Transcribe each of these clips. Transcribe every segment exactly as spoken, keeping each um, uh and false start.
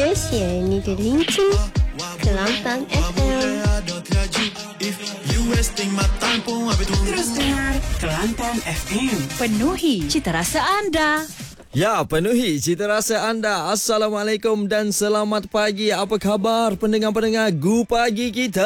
Malaysia ni terhincing Kelantan F M. Terus dengar Kelantan F M. Penuhi cita rasa anda. Ya, penuhi cita rasa anda. Assalamualaikum dan selamat pagi. Apa khabar pendengar-pendengar Gu Pagi kita?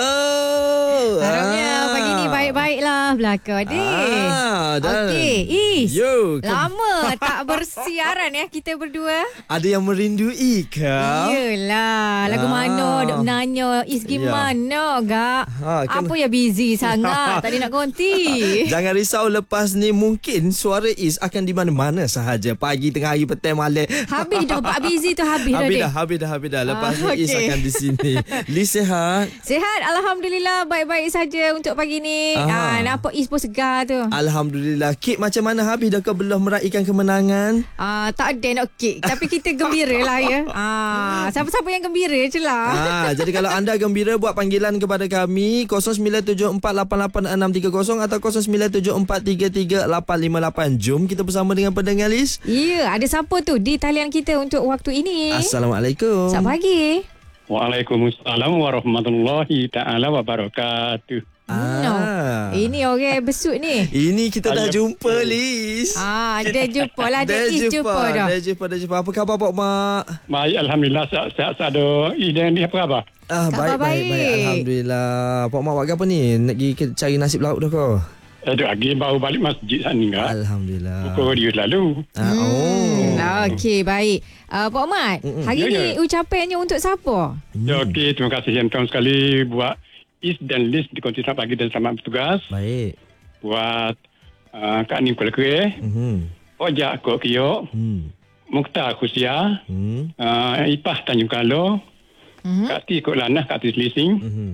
Harapnya ah. pagi ni baik-baiklah belaka adik. Ah, dan Okey, Is. Yo, ke- lama tak bersiaran ya kita berdua. ada yang merindui kau? Yelah, lagu Ah. mana duk menanya Is gimana gak? Ha, kan- Apa ya busy sangat tadi nak konti. Jangan risau, lepas ni mungkin suara Is akan di mana-mana sahaja. Pagi, tengah hari, petang, malam. Habis dah Pak busy tu habis dah Habis dek. dah, habis dah, habis dah. Lepas Ah, ni Is okey. akan di sini. Liz sihat? Sihat, alhamdulillah baik-baik saja untuk pagi ni. Ah. Ah, nampak Is pun segar tu. Alhamdulillah. Kek macam mana, habis dah kau belum meraihkan kemenangan? Ah, tak ada nak kek, tapi kita gembira lah ya. Ah, siapa-siapa yang gembira je lah. Ah, jadi kalau anda gembira, buat panggilan kepada kami kosong sembilan tujuh empat lapan lapan enam tiga kosong atau kosong sembilan tujuh empat tiga tiga lapan lima lapan. Jom kita bersama dengan pendengar Liz. Ya, ada siapa tu di talian kita untuk waktu ini? Assalamualaikum. Selamat pagi. Waalaikumsalam warahmatullahi ta'ala wabarakatuh. Ah. No. Ini orang besut ni. Ini kita dah Ayah. jumpa, Liz. Ah, dah jumpa lah. Dah Dah Is jumpa dah. Dah jumpa, dah jumpa. Apa khabar, Pak Mak? Baik, Alhamdulillah. Sihat-sihat ada ide ni apa khabar? Ah, Khabar baik, baik, baik. baik. Alhamdulillah. Pak Mak buat apa ni? Nak pergi ke- cari nasib laut dah kau? Eh, duk lagi baru balik masjid saat ni kan? Alhamdulillah. Pukul dia selalu. Ah, oh. Ah, Okey, baik. Uh, Pak Mat, Mm-mm. hari Ya, ni ya. ucapannya untuk siapa? Ya, okey. Terima kasih yang tuan sekali buat Is dan Liz di konti selamat pagi dan selamat bertugas. Baik. Buat uh, Kak Nim Kuala Kuih, Mhm. Ojak Kok Kiok, Hmm. Mukhtar Khusia, Hmm. uh, Ipah Tanjung Kalo, Mhm. Kak Ti Kok Lanah, Kak Ti Selising, Mhm.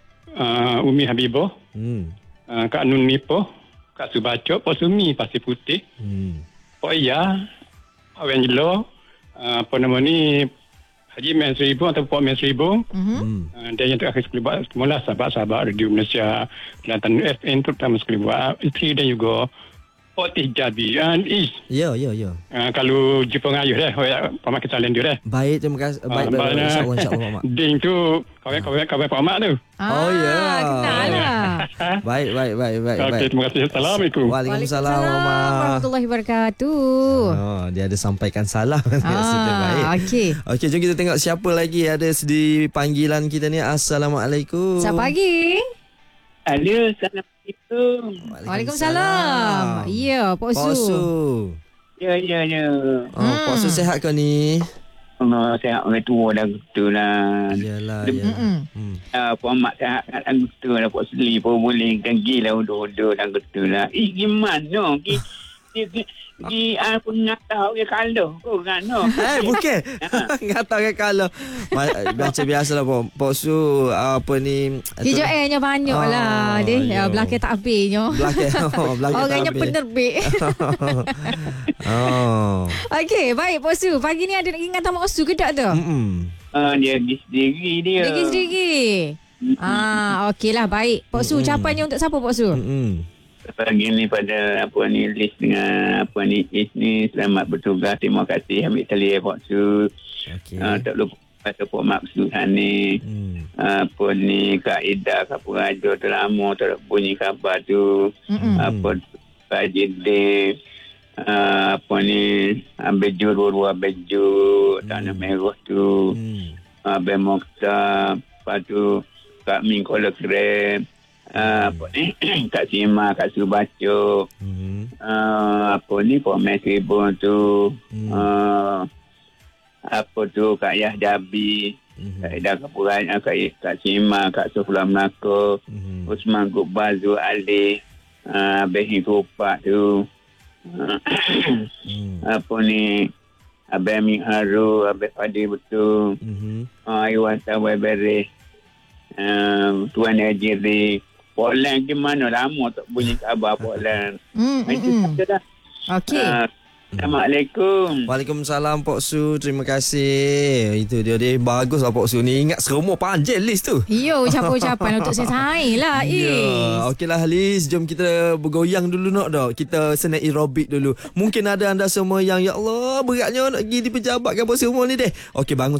uh, Umi Habiboh, Hmm. uh, Kak Nun Nipoh, Kak Subacok, Pok Sumi Pasir Putih, Hmm. Pok Iya, Pak Wenjelo, uh, apa nama ni, Haji Men Seribu atau Pok Men Seribu. Mhm. Hmm. Uh, dan yang terakhir sekali buat semula sahabat-sahabat Radio Malaysia Kelantan F M, terutama sekali buat isteri dan juga Pok Tih Jabi. Uh, Is, Ya, ya, ya. uh, kalau jumpa dengan ayuh dah, Pak Mak kita lain dia dah. Baik, terima kasih. Baik, Ah, baik, baik. mana- InsyaAllah, insyaAllah, Pak Mak. Ding tu kawan-kawan kawan Pak Mak tu. Oh, ya. Kenal lah. Baik, baik, baik, baik. Okey, baik. terima kasih. Assalamualaikum. Waalaikumsalam, Mama. warahmatullahi wabarakatuh. Oh, dia ada sampaikan salam. Maksudnya baik. Ah, okey. Okey, jom kita tengok siapa lagi ada di panggilan kita ni. Assalamualaikum. Selamat pagi. Halo, Assalamualaikum. Waalaikumsalam. Ya, Pak Su. Pak Su. Ya, ya, ya. Oh, hmm. Pak Su sihat ke ni? Allah, saya orang tua dah betul lah. Yalah, Leb- ya. Mm-mm. Hmm. Ah, Puan Mak sihat dah betul lah. Puan Seli pun boleh. Kan gila udah-udah dah betul lah. Eh, gimana? Gi, gi, gi, gi apa nak tahu ke kalau? Kau kan, no? Eh, bukan. Ngata ke kalau. Ma- Macam biasalah, Pak. Pak Su, apa ni. Hijau airnya banyak Ah, lah. Deh, ya. ya, belakang tak habisnya. Belakang. Oh, belakang Orangnya tak habis. penerbit. Oh. Okey, baik Pak Su. Pagi ni ada nak ingat Mak Su ke tak tu? Mm-mm. Ah, dia pergi sendiri dia. Pergi sendiri. Ah, okeylah baik. Pak Su, ucapannya untuk siapa Pak Su? Mm-mm. Pagi ni pada apa ni list dengan apa ni Is ni selamat bertugas. Terima kasih ambil tali Pak Su. Okey. Ah, tak lupa kata Pak Maksud ni. Hmm. Apa ni Kak Ida Kak Peraja terlama tak bunyi khabar tu. Mm-mm. Apa Kak Jidin uh, apa ni Beju Ruru Beju Tanah Merah tu. Hmm. Abang Mokhtar, lepas tu Kak Min Kuala Krem, uh, apa ni Kak Sima, Kak Subacok, Hmm. uh, apa ni Pak Mes Ribon tu, Hmm. uh, apa tu Kak Yah Jabi, Hmm. Kak Ida Kapuranya, Kak, Kak Sima, Kak Sofula Melaka, Hmm. Usman Gubbazu Ali, uh, Behi Tupak tu, uh, Hmm. apa ni Abang Min Haru, Abang Fadil Betul, Hmm. uh, Iwan Tawai Beres, uh, Tuan Najiri, Polan gimana lama tak bunyi khabar Polan. Hmm, Itu hmm. saja dah. Okey. Uh, Assalamualaikum. Waalaikumsalam Pak Su. Terima kasih. Itu dia dia. Baguslah Pak Su ni. Ingat semua panjang list tu. Ya, ucapan-ucapan untuk saya saing lah. Ya, Is. okeylah Liz, jom kita bergoyang dulu nak dah. Kita senang aerobik dulu. Mungkin ada anda semua yang ya Allah beratnya nak pergi di pejabat ke apa semua ni deh. Okey, bangun